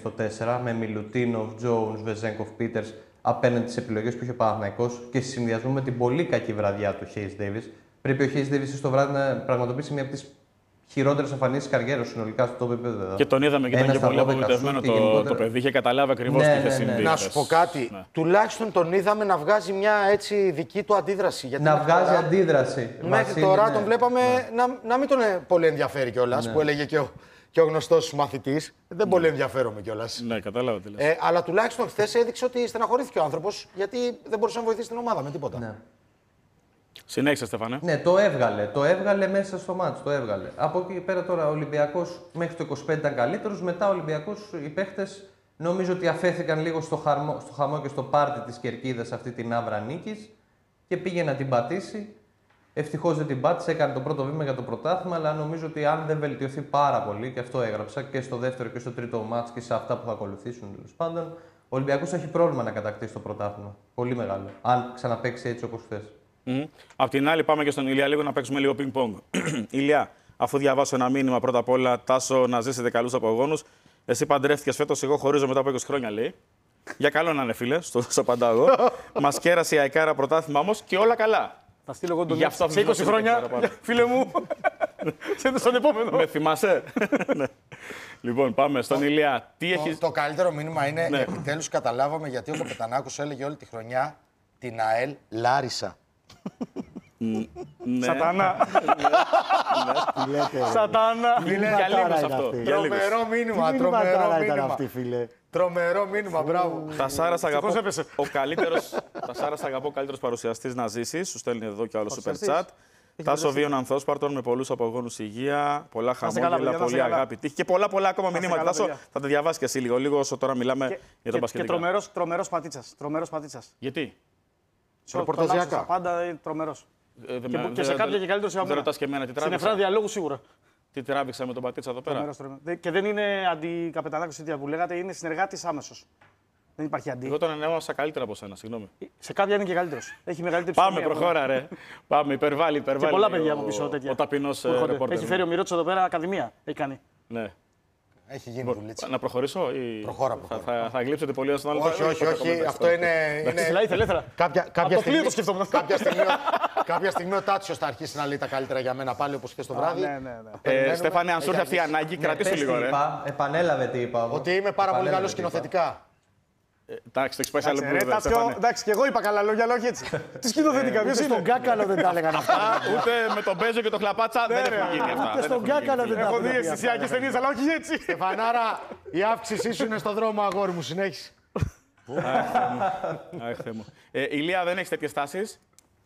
στο 4 με Μιλουτίνοφ, Τζόουνς, Βεζέγκοφ, Πίτερς απέναντι στις επιλογές που είχε ο Παναθηναϊκός και σε συνδυασμό με την πολύ κακή βραδιά του Χέις Ντέιβις. Πρέπει ο Χέις Ντέιβις το βράδυ να πραγματοποιήσει μια από τις χειρότερες εμφανίσεις καριέρας συνολικά στο top επίπεδο. Και τον είδαμε και ήταν και πολύ απογοητευμένο το παιδί. Είχε καταλάβει ακριβώς τι είχε συμβεί. Να σου πω κάτι. Τουλάχιστον τον είδαμε να βγάζει μια έτσι δική του αντίδραση. Γιατί να βγάζει αντίδραση. Μέχρι τώρα τον βλέπαμε να μην τον πολύ ενδιαφέρει κιόλας, που έλεγε και ο γνωστός μαθητής. Δεν πολύ ενδιαφέρομαι κιόλας. Ναι, κατάλαβα τι λες. Αλλά τουλάχιστον χθες έδειξε ότι στεναχωρήθηκε ο άνθρωπος, γιατί δεν μπορούσε να βοηθήσει την ομάδα με τίποτα. Ναι. Συνέχισε, Στέφανε. Ναι, το έβγαλε μέσα στο μάτς, το έβγαλε. Από εκεί πέρα τώρα ο Ολυμπιακός μέχρι το 25 ήταν καλύτερος, μετά ο Ολυμπιακός, οι παίχτες νομίζω ότι αφέθηκαν λίγο στο χαμό και στο πάρτι της κερκίδας αυτή την άβρα νίκης και πήγε να την πατήσει. Ευτυχώς δεν την πάτησε, έκανε το πρώτο βήμα για το πρωτάθλημα, αλλά νομίζω ότι αν δεν βελτιωθεί πάρα πολύ, και αυτό έγραψα και στο δεύτερο και στο τρίτο μάτς και σε αυτά που θα ακολουθήσουν τέλος πάντων, ο Ολυμπιακός έχει πρόβλημα να κατακτήσει το πρωτάθλημα. Πολύ μεγάλο. Αν ξαναπαίξει έτσι όπως χθες. Απ' την άλλη, πάμε και στον Ηλία λίγο να παίξουμε λίγο πινκ-πονγκ. Ηλία, αφού διαβάσω ένα μήνυμα πρώτα απ' όλα, Τάσο, να ζήσετε καλούς απογόνους. Εσύ παντρεύτηκες φέτος, εγώ χωρίζω μετά από 20 χρόνια, λέει. Για καλό να είναι, φίλε, στο απαντάω εγώ. Μας κέρασε η Αϊκάρα πρωτάθλημα όμως και όλα καλά. Θα στείλω εγώ τον αυτό σε 20 χρόνια, φίλε μου. Στον επόμενο. Με θυμάσαι. Λοιπόν, πάμε στον Ηλία. Το καλύτερο μήνυμα είναι επιτέλους καταλάβαμε γιατί ο Καπετανάκος έλεγε όλη τη χρονιά την ΑΕΛ Λάρισα. Σατανά. Σατανά. Για λίγους αυτό. Τρομερό μήνυμα. Τρομερό μήνυμα, μπράβο. Τασάρα, αγαπώ. Τασάρα, αγαπώ, καλύτερος παρουσιαστής να ζήσεις. Σου στέλνει εδώ και άλλο super chat. Τάσο Βίων Ανθόσπαρτον με πολλούς απογόνους υγεία, πολλά χαμόγελα, πολύ αγάπη, τύχη και πολλά ακόμα μηνύματα. Τάσο, θα τα διαβάσει και εσύ λίγο όσο τώρα μιλάμε για τον μπασκετικό. Και τρομερός πατίτσας. Γιατί? Ρεπορταζιακά. Πάντα είναι τρομερός. Και σε κάποια και καλύτερος από μένα. Δεν ρωτάς και εμένα τι τράβηξα. Στην εφρά διαλόγου σίγουρα. Τι τράβηξα με τον πατίτσα εδώ πέρα. Και δεν είναι αντικαπετανάκος που λέγατε, είναι συνεργάτης άμεσος. Δεν υπάρχει αντί. Εγώ τον ανέβασα καλύτερα από σένα, συγγνώμη. Σε κάποια είναι και καλύτερος. Έχει μεγαλύτερη ψυχολογία. Πάμε, προχώρα, ρε. Πάμε, υπερβάλλει. Και πολλά παιδιά από πίσω τέτοια. Ο ταπεινός ρεπόρτερ. Έχει φέρει ο Μυρώτης εδώ πέρα ακαδημία. Έχει κάνει. Ναι. Έχει γίνει δουλίτσα. Να προχωρήσω ή. Προχώρα. Θα γλύψετε πολύ όσο άλλο. Όχι. Αυτό είναι. Ελεύθερα. Κάποια στιγμή ο Τάτσιος θα αρχίσει να λέει τα καλύτερα για μένα πάλι όπως χθες το βράδυ. Στέφανε, αν σου έρθει αυτή η ανάγκη, κρατήσου λίγο. Επανέλαβε τι είπα. Ότι είμαι πάρα πολύ καλός σκηνοθετικά. Εντάξει, το έχεις πάει σε άλλο επίπεδο. Εντάξει, και εγώ είπα καλά λόγια, αλλά όχι έτσι. Τι σκηνοθετικά, ποιος είναι? Στον Κάκαλο δεν τα έλεγαν αυτά. Ούτε με τον Μπέζο και τον Χλαπάτσα δεν έχουν γίνει αυτά. Και στον Κάκαλο δεν τα έλεγαν. Έχω δει αισθησιακές ταινίες, αλλά όχι έτσι. Στεφανάρα, η αύξησή σου είναι στον δρόμο, αγόρι μου, συνέχισε. Αχ, Θεέ μου. Ηλία, δεν έχεις τέτοιες τάσεις?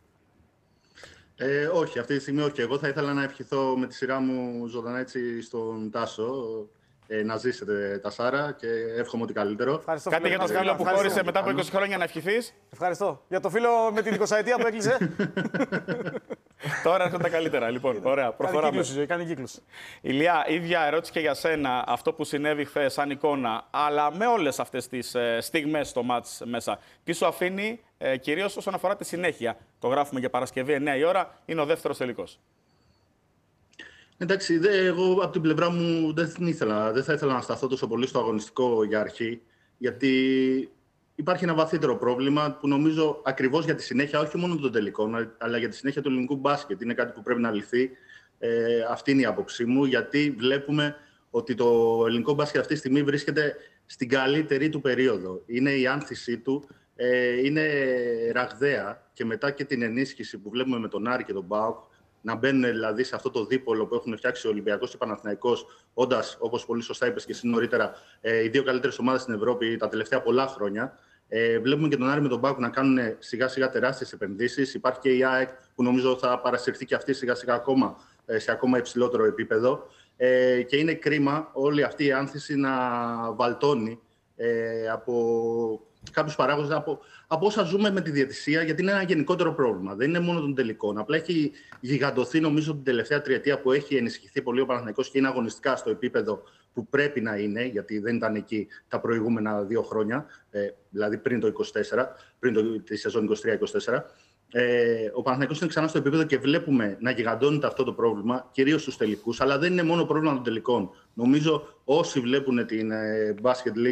Όχι, αυτή τη στιγμή όχι. Εγώ θα ήθελα να ευχηθώ με τη σειρά μου ζωντανά έτσι στον Τάσο. Να ζήσετε Τασάρα και εύχομαι ότι καλύτερο. Κάτι για το φίλο που χώρισε μετά από 20 χρόνια να ευχηθείς. Ευχαριστώ. Για το φίλο με την 20ετία που έκλεισε. Τώρα έρχονται τα καλύτερα. Λοιπόν, ωραία, προχωράμε. Κάνει κύκλους. Ηλία, ίδια ερώτηση και για σένα. Αυτό που συνέβη χθες σαν εικόνα, αλλά με όλες αυτές τις στιγμές στο μάτς μέσα, τι σου αφήνει κυρίως όσον αφορά τη συνέχεια? Το γράφουμε για Παρασκευή 9 η ώρα, είναι ο δεύτερος τελικός. Εντάξει, εγώ από την πλευρά μου δεν θα ήθελα να σταθώ τόσο πολύ στο αγωνιστικό για αρχή, γιατί υπάρχει ένα βαθύτερο πρόβλημα που νομίζω ακριβώς για τη συνέχεια, όχι μόνο των τελικών, αλλά για τη συνέχεια του ελληνικού μπάσκετ. Είναι κάτι που πρέπει να λυθεί. Αυτή είναι η άποψή μου, γιατί βλέπουμε ότι το ελληνικό μπάσκετ αυτή τη στιγμή βρίσκεται στην καλύτερη του περίοδο. Είναι η άνθησή του, είναι ραγδαία και μετά και την ενίσχυση που βλέπουμε με τον Άρη και τον ΠΑΟΚ, να μπαίνουν δηλαδή σε αυτό το δίπολο που έχουν φτιάξει ο Ολυμπιακός και ο Παναθηναϊκός, όντας, όπως πολύ σωστά είπες και εσύ νωρίτερα, οι δύο καλύτερες ομάδες στην Ευρώπη τα τελευταία πολλά χρόνια. Βλέπουμε και τον Άρη με τον ΠΑΟΚ να κάνουν σιγά-σιγά τεράστιες επενδύσεις. Υπάρχει και η ΑΕΚ που νομίζω θα παρασυρθεί και αυτή σιγά-σιγά ακόμα σε ακόμα υψηλότερο επίπεδο. Και είναι κρίμα όλη αυτή η άνθηση να βαλτώνει από κάποιους παράγοντες, από όσα ζούμε με τη διαιτησία, γιατί είναι ένα γενικότερο πρόβλημα. Δεν είναι μόνο των τελικών. Απλά έχει γιγαντωθεί, νομίζω, την τελευταία τριετία που έχει ενισχυθεί πολύ ο Παναθηναϊκός και είναι αγωνιστικά στο επίπεδο που πρέπει να είναι, γιατί δεν ήταν εκεί τα προηγούμενα 2 χρόνια, δηλαδή πριν το 24, πριν τη σεζόν 23-24. Ο Παναθηναϊκός είναι ξανά στο επίπεδο και βλέπουμε να γιγαντώνεται αυτό το πρόβλημα, κυρίως στους τελικούς, αλλά δεν είναι μόνο πρόβλημα των τελικών. Νομίζω όσοι βλέπουν την Basket League